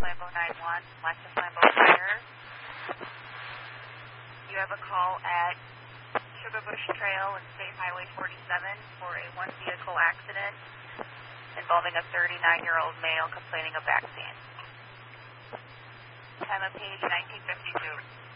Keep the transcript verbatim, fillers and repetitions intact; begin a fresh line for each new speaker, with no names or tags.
Flambeau nine one, Lexus Flambeau Fire. You have a call at Sugar Bush Trail and State Highway forty-seven for a one-vehicle accident involving a thirty-nine-year-old male complaining of back pain. Time of page nineteen fifty-two.